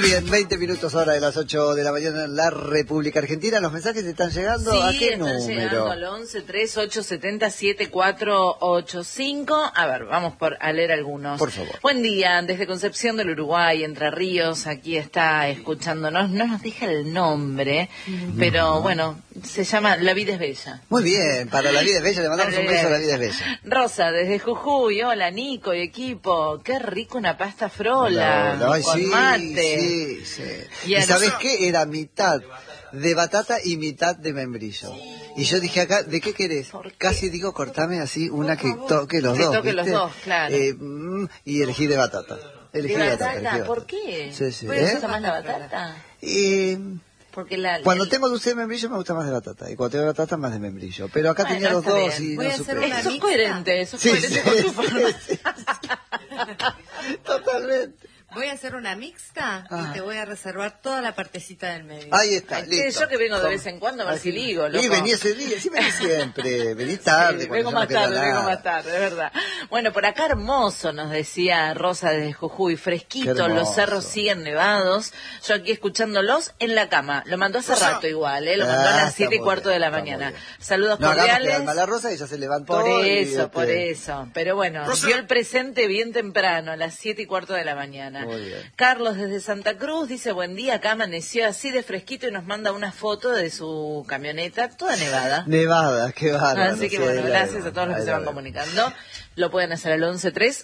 bien, 20 minutos ahora de las 8 de la mañana en la República Argentina. ¿Los mensajes están llegando? Sí, ¿A qué están número? Llegando al 11-3870-7485. A ver, vamos a leer algunos. Por favor. Buen día, desde Concepción del Uruguay, Entre Ríos, aquí está escuchándonos. No nos deja el nombre, pero bueno, se llama La Vida es Bella. Muy bien, para La Vida es Bella, le mandamos un beso a La Vida es Bella. Rosa, desde Jujuy, hola Nico y equipo, qué rico una pasta frola, con sí, mate. Sí. ¿Y sabes qué? Era mitad de batata y mitad de membrillo. Y yo dije acá, ¿de qué querés? Casi digo, cortame así una que toque los dos. Que toque ¿viste? los dos, claro. Y elegí de batata. Elegí de batata. ¿Por qué? Sí. ¿Te gusta más la batata? Porque cuando tengo dulce de membrillo me gusta más de batata, y cuando tengo batata más de membrillo, pero acá tenía los dos y no supe. Eso es coherente, con tu forma. Totalmente. Voy a hacer una mixta y te voy a reservar toda la partecita del medio. Ahí está, listo. Yo que vengo de vez en cuando, a ver si ligo, loco. Y vení ese día, sí vení siempre, vení tarde. Sí, vengo más tarde, de verdad. Bueno, por acá hermoso, nos decía Rosa desde Jujuy, fresquito, los cerros siguen nevados. Yo aquí escuchándolos en la cama. Lo mandó hace rato igual, lo mandó a las 7:15 de la mañana. Saludos cordiales. No, la Rosa, ella se levantó. Por eso. Pero bueno, dio el presente bien temprano, a las 7:15 de la mañana. Carlos desde Santa Cruz dice, buen día, acá amaneció así de fresquito y nos manda una foto de su camioneta toda nevada. Nevada, qué bárbaro. Así que bueno, gracias a todos los que se van comunicando. Lo pueden hacer al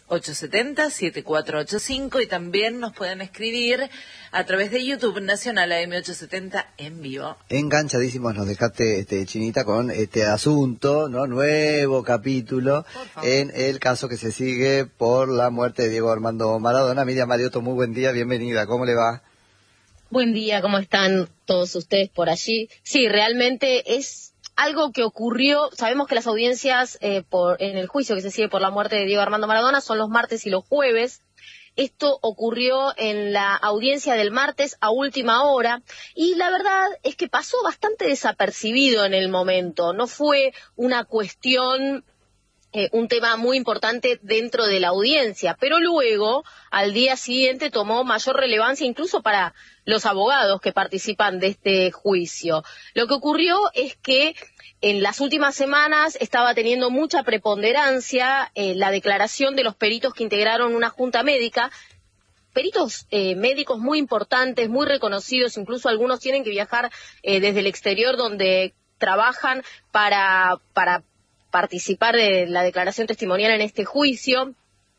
11-3870-7485 y también nos pueden escribir a través de YouTube Nacional AM870 en vivo. Enganchadísimos nos dejaste, Chinita, con este asunto, ¿no? Nuevo capítulo en el caso que se sigue por la muerte de Diego Armando Maradona. Miriam Mariotto, muy buen día, bienvenida, ¿cómo le va? Buen día, ¿cómo están todos ustedes por allí? Sí, realmente es algo que ocurrió. Sabemos que las audiencias en el juicio que se sigue por la muerte de Diego Armando Maradona son los martes y los jueves. Esto ocurrió en la audiencia del martes a última hora y la verdad es que pasó bastante desapercibido en el momento. No fue una cuestión, un tema muy importante dentro de la audiencia, pero luego, al día siguiente, tomó mayor relevancia incluso para los abogados que participan de este juicio. Lo que ocurrió es que en las últimas semanas estaba teniendo mucha preponderancia la declaración de los peritos que integraron una junta médica, peritos médicos muy importantes, muy reconocidos, incluso algunos tienen que viajar desde el exterior donde trabajan para participar de la declaración testimonial en este juicio.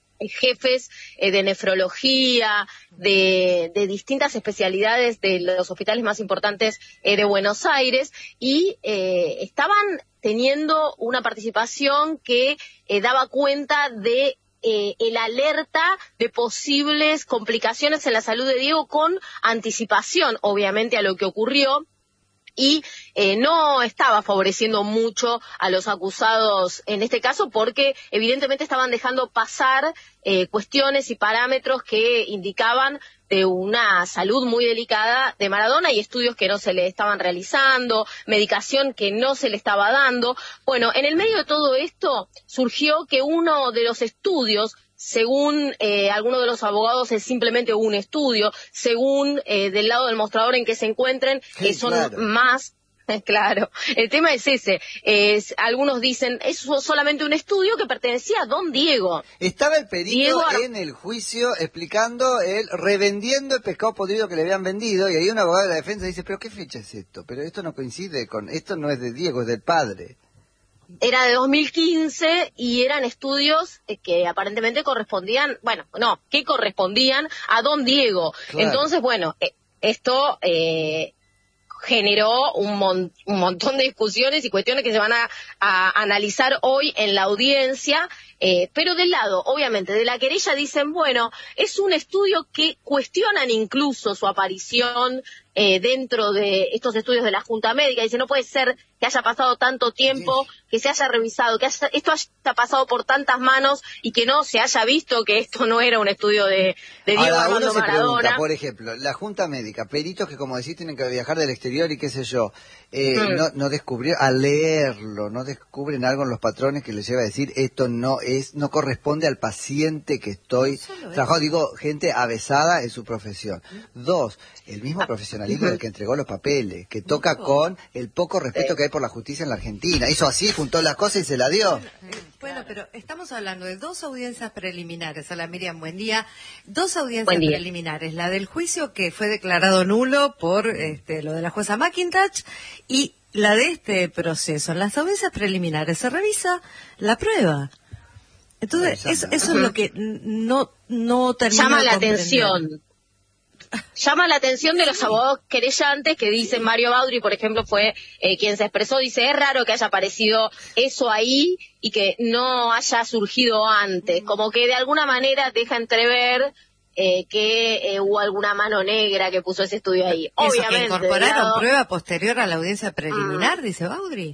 Jefes de nefrología, de distintas especialidades de los hospitales más importantes de Buenos Aires y estaban teniendo una participación que daba cuenta de el alerta de posibles complicaciones en la salud de Diego con anticipación, obviamente, a lo que ocurrió. Y no estaba favoreciendo mucho a los acusados en este caso porque evidentemente estaban dejando pasar cuestiones y parámetros que indicaban de una salud muy delicada de Maradona y estudios que no se le estaban realizando, medicación que no se le estaba dando. Bueno, en el medio de todo esto surgió que uno de los estudios, según algunos de los abogados, es simplemente un estudio, según del lado del mostrador en que se encuentren, son más. Claro, el tema es ese. Algunos dicen, es solamente un estudio que pertenecía a don Diego. Estaba el perito en el juicio explicando, revendiendo el pescado podrido que le habían vendido, y ahí un abogado de la defensa dice, pero ¿qué fecha es esto? Pero esto no coincide con, esto no es de Diego, es del padre. Era de 2015 y eran estudios que aparentemente correspondían a don Diego. Claro. Entonces, bueno, esto generó un montón de discusiones y cuestiones que se van a analizar hoy en la audiencia, pero del lado, obviamente, de la querella dicen, bueno, es un estudio que cuestionan incluso su aparición dentro de estos estudios de la Junta Médica. Dice, no puede ser que haya pasado tanto tiempo que se haya revisado, que esto haya pasado por tantas manos y que no se haya visto que esto no era un estudio de Diego Armando Maradona. Pregunta, por ejemplo, la Junta Médica, peritos que como decís tienen que viajar del exterior y qué sé yo, no descubrieron, al leerlo, no descubren algo en los patrones que les lleva a decir esto no corresponde al paciente que estoy trabajando, digo, gente avesada en su profesión. Dos, el mismo profesionalismo del que entregó los papeles, que toca con el poco respeto que hay por la justicia en la Argentina. Hizo así, juntó las cosas y se la dio. Bueno, pero estamos hablando de dos audiencias preliminares. Hola Miriam, buen día. Dos audiencias preliminares. La del juicio que fue declarado nulo por lo de la jueza McIntosh y la de este proceso. En las audiencias preliminares se revisa la prueba. Entonces, eso es lo que no termina llama de la comprender. atención. Llama la atención de los abogados querellantes que dicen, Mario Baudry, por ejemplo, fue quien se expresó, dice, es raro que haya aparecido eso ahí y que no haya surgido antes, como que de alguna manera deja entrever que hubo alguna mano negra que puso ese estudio ahí. Eso, Obviamente, que incorporaron prueba posterior a la audiencia preliminar, dice Baudry.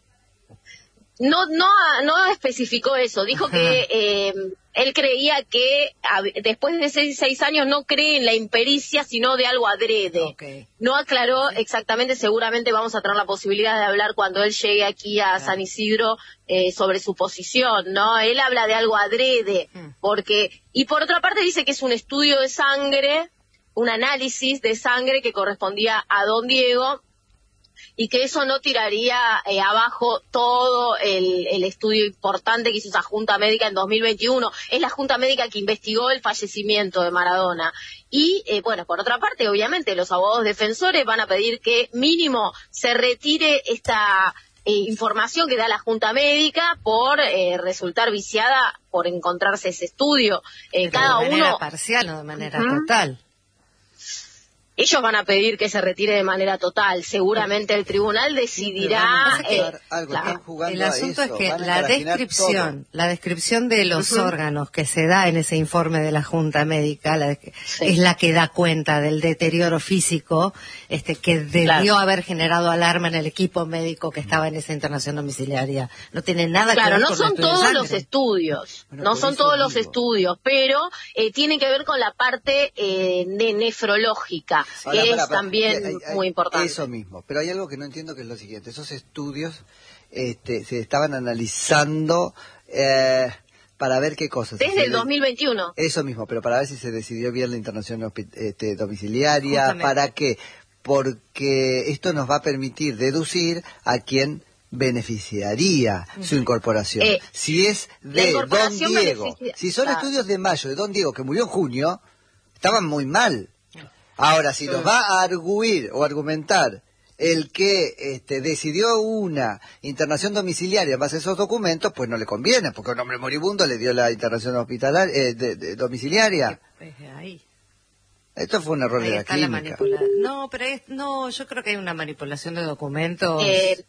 No especificó eso, dijo que él creía que después de 6 años no cree en la impericia, sino de algo adrede. Okay. No aclaró exactamente, seguramente vamos a tener la posibilidad de hablar cuando él llegue aquí a San Isidro sobre su posición, ¿no? Él habla de algo adrede, y por otra parte dice que es un estudio de sangre, un análisis de sangre que correspondía a don Diego, y que eso no tiraría abajo todo el estudio importante que hizo esa Junta Médica en 2021. Es la Junta Médica que investigó el fallecimiento de Maradona. Y, por otra parte, obviamente, los abogados defensores van a pedir que mínimo se retire esta información que da la Junta Médica por resultar viciada por encontrarse ese estudio. Cada de manera uno parcial, no de manera total. Ellos van a pedir que se retire de manera total. Seguramente el tribunal decidirá. El asunto es que la descripción de los órganos que se da en ese informe de la Junta Médica es la que da cuenta del deterioro físico que debió haber generado alarma en el equipo médico que estaba en esa internación domiciliaria. No tiene nada que ver con no son todos los estudios, no son todos los estudios, pero tienen que ver con la parte nefrológica. Ahora, es también muy importante. Eso mismo, pero hay algo que no entiendo, que es lo siguiente. Esos estudios se estaban analizando para ver qué cosas. Desde el 2021. Eso mismo, pero para ver si se decidió bien la internación domiciliaria. Justamente. ¿Para qué? Porque esto nos va a permitir deducir a quién beneficiaría su incorporación. Si es de don Diego, si son estudios de mayo de don Diego que murió en junio, estaban muy mal. Ahora, si nos va a arguir o argumentar el que decidió una internación domiciliaria en base a esos documentos, pues no le conviene, porque un hombre moribundo le dio la internación hospitalaria domiciliaria. Esto fue un error de la clínica. Yo creo que hay una manipulación de documentos.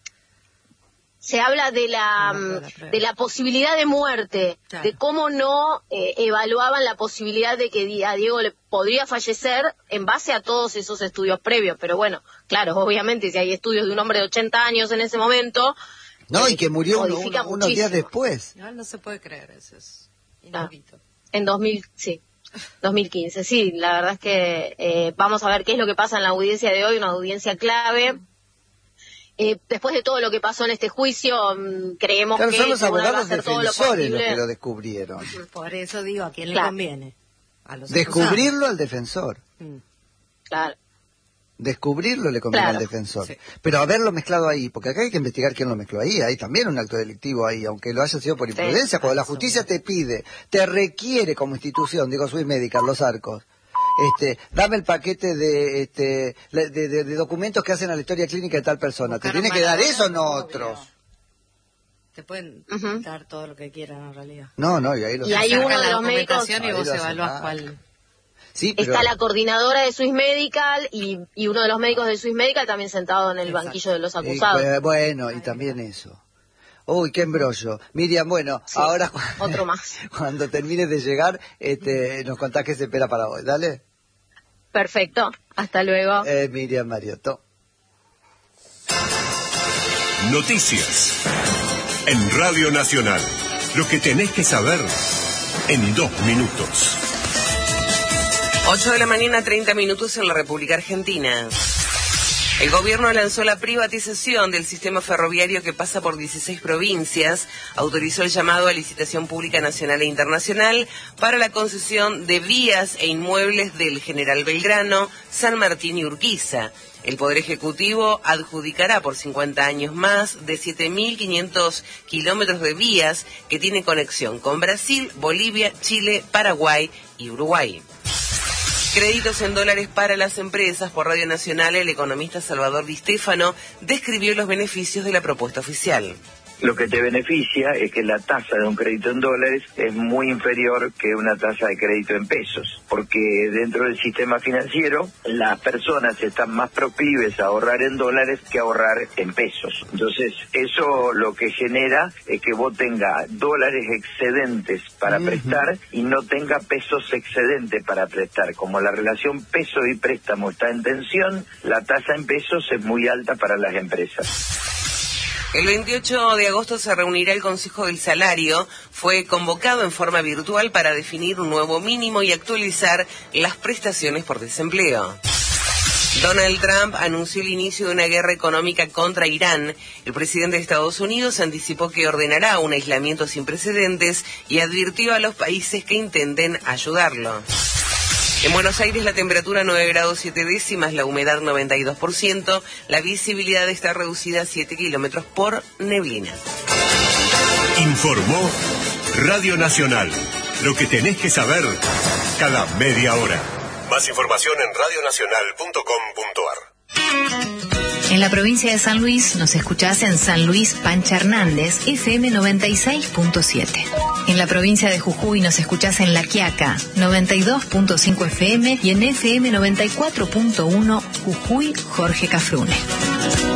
Se habla de la posibilidad de muerte, de cómo no evaluaban la posibilidad de que a Diego le podría fallecer en base a todos esos estudios previos. Pero bueno, claro, obviamente si hay estudios de un hombre de 80 años en ese momento... y que murió unos días después. No se puede creer, eso es inaudito. En 2015, sí, la verdad es que vamos a ver qué es lo que pasa en la audiencia de hoy, una audiencia clave. Después de todo lo que pasó en este juicio, creemos que son los abogados va a hacer todo lo defensores posible. los que lo descubrieron. Por eso digo, ¿a quién le conviene? A los descubrirlo al defensor. Claro. Descubrirlo le conviene al defensor. Sí. Pero haberlo mezclado ahí, porque acá hay que investigar quién lo mezcló ahí. Hay también un acto delictivo ahí, aunque lo haya sido por imprudencia. Cuando la justicia te pide, te requiere como institución, digo, Swiss Medical, Los Arcos, dame el paquete de documentos que hacen a la historia clínica de tal persona. ¿Te tiene que dar eso o no otros? Te pueden dar todo lo que quieran en realidad. No, y ahí y hay uno de los médicos y vos evaluás cuál. Sí, pero... Está la coordinadora de Swiss Medical y uno de los médicos de Swiss Medical también sentado en el banquillo de los acusados. Y también eso. Uy, qué embrollo. Miriam, ahora otro más. Cuando termines de llegar, nos contás qué se espera para hoy, ¿dale? Perfecto, hasta luego. Miriam Mariotto. Noticias. En Radio Nacional, lo que tenés que saber en 2 minutos. 8 de la mañana, 30 minutos en la República Argentina. El gobierno lanzó la privatización del sistema ferroviario que pasa por 16 provincias, autorizó el llamado a licitación pública nacional e internacional para la concesión de vías e inmuebles del General Belgrano, San Martín y Urquiza. El Poder Ejecutivo adjudicará por 50 años más de 7.500 kilómetros de vías que tienen conexión con Brasil, Bolivia, Chile, Paraguay y Uruguay. Créditos en dólares para las empresas. Por Radio Nacional, el economista Salvador Di Stéfano describió los beneficios de la propuesta oficial. Lo que te beneficia es que la tasa de un crédito en dólares es muy inferior que una tasa de crédito en pesos, porque dentro del sistema financiero las personas están más proclives a ahorrar en dólares que ahorrar en pesos. Entonces, eso lo que genera es que vos tengas dólares excedentes para prestar y no tenga pesos excedentes para prestar. Como la relación peso y préstamo está en tensión, la tasa en pesos es muy alta para las empresas. El 28 de agosto se reunirá el Consejo del Salario. Fue convocado en forma virtual para definir un nuevo mínimo y actualizar las prestaciones por desempleo. Donald Trump anunció el inicio de una guerra económica contra Irán. El presidente de Estados Unidos anticipó que ordenará un aislamiento sin precedentes y advirtió a los países que intenten ayudarlo. En Buenos Aires la temperatura 9 grados 7 décimas, la humedad 92%, la visibilidad está reducida a 7 kilómetros por neblina. Informó Radio Nacional, lo que tenés que saber cada media hora. Más información en radionacional.com.ar. En la provincia de San Luis nos escuchás en San Luis Pancha Hernández, FM 96.7. En la provincia de Jujuy nos escuchás en La Quiaca, 92.5 FM y en FM 94.1 Jujuy Jorge Cafrune.